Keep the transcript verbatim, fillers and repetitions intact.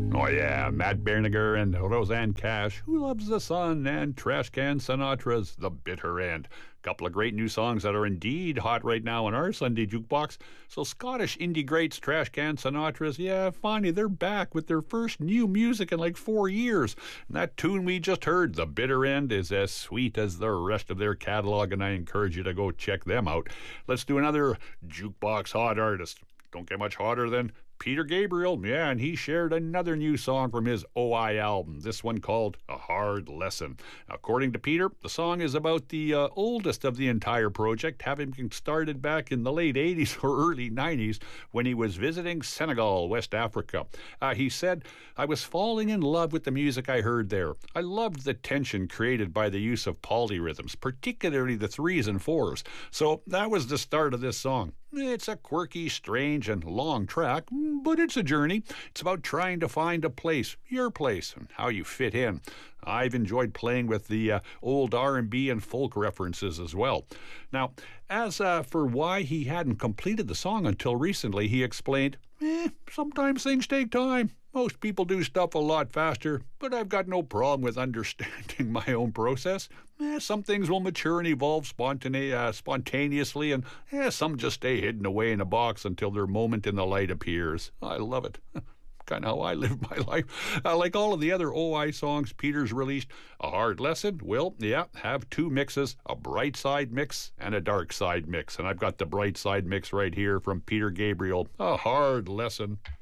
Oh yeah, Matt Berninger and Roseanne Cash, Who Loves the Sun, and Trash Can Sinatra's The Bitter End. Couple of great new songs that are indeed hot right now on our Sunday Jukebox. So Scottish indie greats Trash Can Sinatra's, yeah, finally they're back with their first new music in like four years. And that tune we just heard, The Bitter End, is as sweet as the rest of their catalog, and I encourage you to go check them out. Let's do another Jukebox hot artist. Don't get much hotter than Peter Gabriel, yeah, and he shared another new song from his O I album, this one called A Hard Lesson. According to Peter, the song is about the uh, oldest of the entire project, having been started back in the late eighties or early nineties when he was visiting Senegal, West Africa. Uh, he said, I was falling in love with the music I heard there. I loved the tension created by the use of polyrhythms, particularly the threes and fours. So that was the start of this song. It's a quirky, strange, and long track, but it's a journey. It's about trying to find a place, your place, and how you fit in. I've enjoyed playing with the uh, old R and B and folk references as well. Now, as uh, for why he hadn't completed the song until recently, he explained, eh, sometimes things take time. Most people do stuff a lot faster, but I've got no problem with understanding my own process. Eh, some things will mature and evolve spontane- uh, spontaneously, and eh, some just stay hidden away in a box until their moment in the light appears. I love it. Kind of how I live my life. Uh, like all of the other O I songs Peter's released, A Hard Lesson will, yeah, have two mixes, a bright side mix and a dark side mix. And I've got the bright side mix right here from Peter Gabriel, A Hard Lesson.